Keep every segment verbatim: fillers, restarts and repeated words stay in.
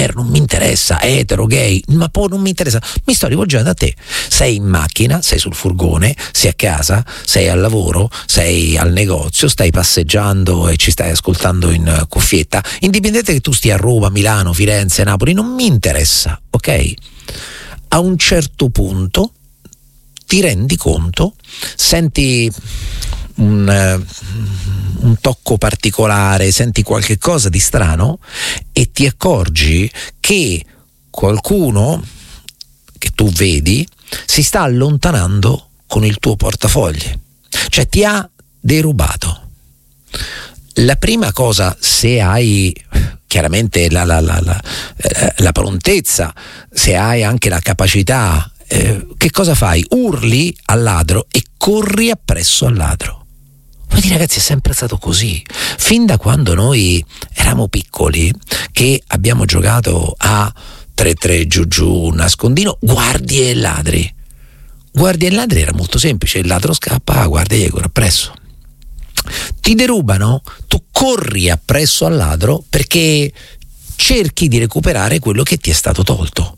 straniero, non mi interessa, etero, gay, ma poi non mi interessa, mi sto rivolgendo a te. Sei in macchina, sei sul furgone, sei a casa, sei al lavoro, sei al negozio, stai passeggiando e ci stai ascoltando in cuffietta, indipendente che tu stia a Roma, Milano, Firenze, Napoli, non mi interessa, ok? A un certo punto ti rendi conto, senti un, un tocco particolare, senti qualche cosa di strano e ti accorgi che qualcuno che tu vedi si sta allontanando con il tuo portafogli, cioè ti ha derubato. La prima cosa, se hai chiaramente la, la, la, la, la prontezza, se hai anche la capacità, eh, che cosa fai? Urli al ladro e corri appresso al ladro. Quindi ragazzi, è sempre stato così, fin da quando noi eravamo piccoli, che abbiamo giocato a tre tre giù giù, nascondino, guardie e ladri. Guardie e ladri era molto semplice, il ladro scappa, guardia gli corre appresso. Ti derubano, tu corri appresso al ladro perché cerchi di recuperare quello che ti è stato tolto.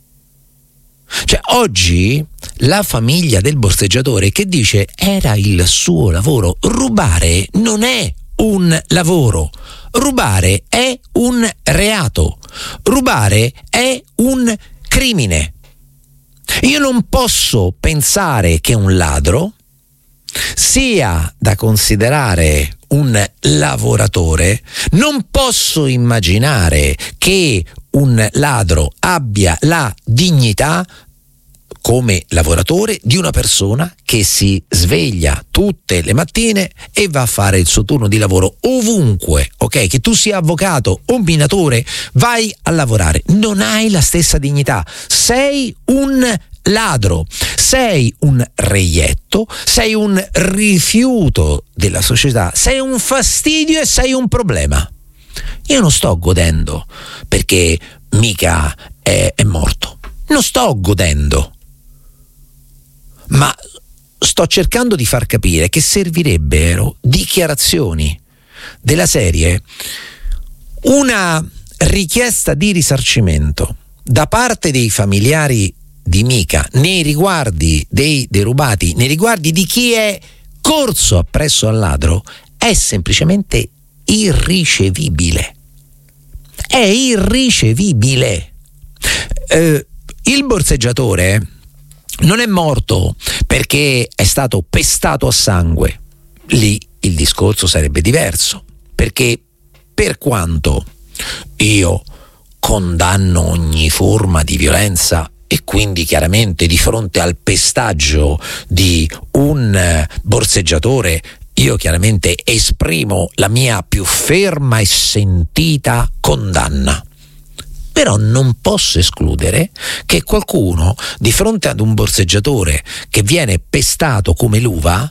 Cioè oggi la famiglia del borseggiatore che dice era il suo lavoro, rubare non è un lavoro, rubare è un reato, rubare è un crimine. Io non posso pensare che un ladro sia da considerare un lavoratore, non posso immaginare che un ladro abbia la dignità come lavoratore di una persona che si sveglia tutte le mattine e va a fare il suo turno di lavoro ovunque, ok? Che tu sia avvocato o minatore, vai a lavorare, non hai la stessa dignità, sei un ladro, sei un reietto, sei un rifiuto della società, sei un fastidio e sei un problema. Io non sto godendo perché mica è, è morto, non sto godendo, ma sto cercando di far capire che servirebbero dichiarazioni della serie, una richiesta di risarcimento da parte dei familiari di Mika nei riguardi dei derubati, nei riguardi di chi è corso appresso al ladro, è semplicemente irricevibile. È irricevibile. Eh, il borseggiatore non è morto perché è stato pestato a sangue. Lì il discorso sarebbe diverso, perché per quanto io condanno ogni forma di violenza e quindi chiaramente di fronte al pestaggio di un borseggiatore io chiaramente esprimo la mia più ferma e sentita condanna. Però non posso escludere che qualcuno di fronte ad un borseggiatore che viene pestato come l'uva,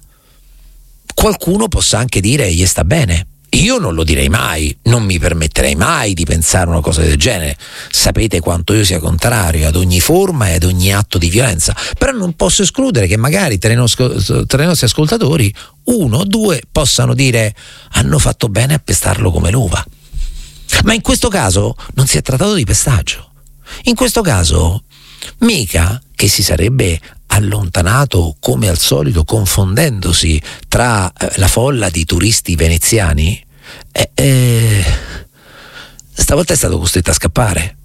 qualcuno possa anche dire gli sta bene. Io non lo direi mai, non mi permetterei mai di pensare una cosa del genere. Sapete quanto io sia contrario ad ogni forma e ad ogni atto di violenza, però non posso escludere che magari tra i nostri, tra i nostri ascoltatori uno o due possano dire hanno fatto bene a pestarlo come l'uva. Ma in questo caso non si è trattato di pestaggio. In questo caso Mika, che si sarebbe allontanato come al solito confondendosi tra eh, la folla di turisti veneziani, eh, eh, stavolta è stato costretto a scappare.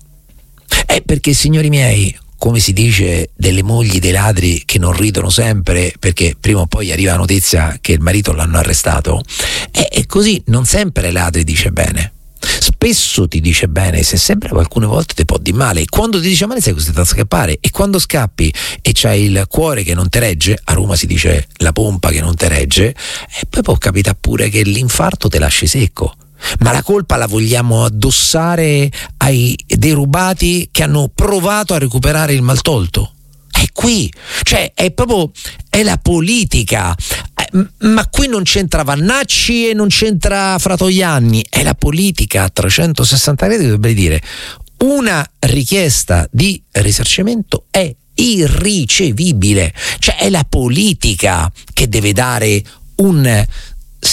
È perché, signori miei, come si dice delle mogli dei ladri che non ridono sempre perché prima o poi arriva la notizia che il marito l'hanno arrestato, e eh, così non sempre ladri dice bene. Spesso ti dice bene, se sempre alcune volte ti può di male, e quando ti dice male sei costretto a scappare, e quando scappi e c'hai il cuore che non te regge, a Roma si dice la pompa che non te regge, e poi può capitare pure che l'infarto te lasci secco. Ma la colpa la vogliamo addossare ai derubati che hanno provato a recuperare il maltolto? È qui, cioè è proprio, è la politica, ma qui non c'entra Vannacci e non c'entra Fratoianni, è la politica a trecentosessanta gradi. Dovrebbe dire una richiesta di risarcimento è irricevibile, cioè è la politica che deve dare un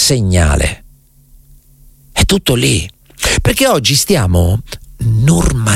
segnale. È tutto lì, perché oggi stiamo normalizzando